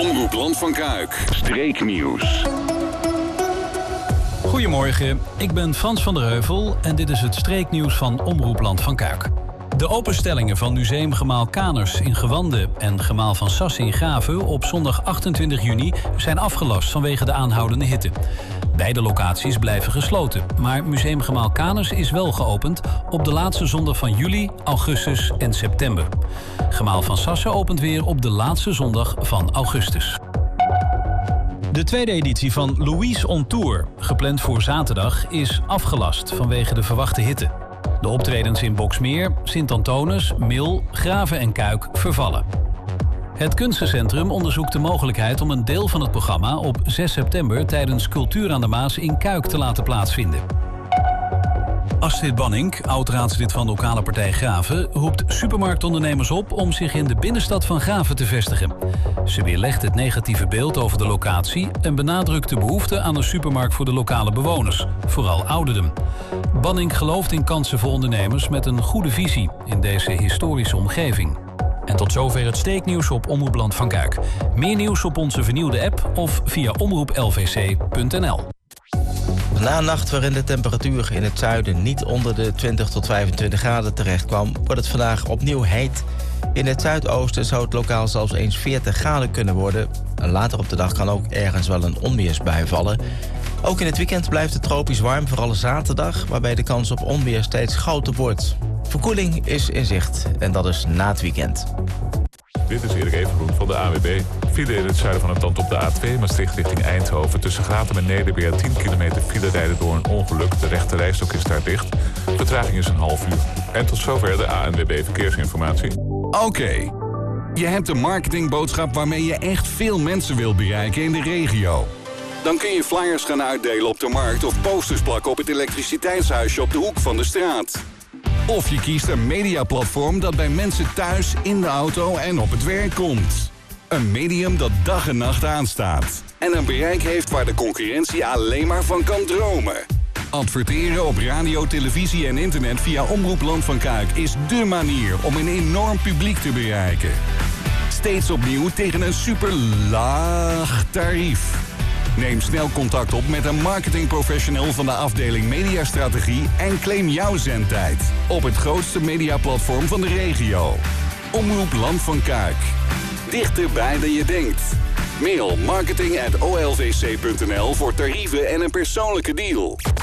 Omroep Land van Kuik. Streeknieuws. Goedemorgen, ik ben Frans van der Heuvel en dit is het streeknieuws van Omroep Land van Kuik. De openstellingen van Museum Gemaal Kaners in Gewande en Gemaal van Sassen in Graven op zondag 28 juni zijn afgelast vanwege de aanhoudende hitte. Beide locaties blijven gesloten, maar Museum Gemaal Kaners is wel geopend op de laatste zondag van juli, augustus en september. Gemaal van Sassen opent weer op de laatste zondag van augustus. De tweede editie van Louise on Tour, gepland voor zaterdag, is afgelast vanwege de verwachte hitte. De optredens in Boxmeer, Sint-Antonis, Mil, Graven en Kuik vervallen. Het Kunstencentrum onderzoekt de mogelijkheid om een deel van het programma op 6 september tijdens Cultuur aan de Maas in Kuik te laten plaatsvinden. Astrid Banning, oud-raadslid van de lokale partij Graven, roept supermarktondernemers op om zich in de binnenstad van Graven te vestigen. Ze weerlegt het negatieve beeld over de locatie en benadrukt de behoefte aan een supermarkt voor de lokale bewoners, vooral ouderen. Banning gelooft in kansen voor ondernemers met een goede visie in deze historische omgeving. En tot zover het steeknieuws op Omroep Land van Kuik. Meer nieuws op onze vernieuwde app of via omroeplvc.nl. Na een nacht waarin de temperatuur in het zuiden niet onder de 20 tot 25 graden terecht kwam, wordt het vandaag opnieuw heet. In het zuidoosten zou het lokaal zelfs eens 40 graden kunnen worden. En later op de dag kan ook ergens wel een onweersbui vallen. Ook in het weekend blijft het tropisch warm, vooral zaterdag, waarbij de kans op onweer steeds groter wordt. Verkoeling is in zicht en dat is na het weekend. Dit is Erik Evengroen van de AWB. File in het zuiden van het land op de A2, Maastricht richting Eindhoven. Tussen Gratum en Nederweer 10 kilometer file rijden door een ongeluk. De rechte rijstok is daar dicht. Vertraging is een half uur. En tot zover de ANWB Verkeersinformatie. Oké. Je hebt een marketingboodschap waarmee je echt veel mensen wil bereiken in de regio. Dan kun je flyers gaan uitdelen op de markt of posters plakken op het elektriciteitshuisje op de hoek van de straat. Of je kiest een mediaplatform dat bij mensen thuis, in de auto en op het werk komt. Een medium dat dag en nacht aanstaat. En een bereik heeft waar de concurrentie alleen maar van kan dromen. Adverteren op radio, televisie en internet via Omroep Land van Kuik is dé manier om een enorm publiek te bereiken. Steeds opnieuw tegen een super laag tarief. Neem snel contact op met een marketingprofessional van de afdeling Mediastrategie en claim jouw zendtijd op het grootste mediaplatform van de regio. Omroep Land van Kuik. Dichterbij dan je denkt. Mail marketing@olvc.nl voor tarieven en een persoonlijke deal.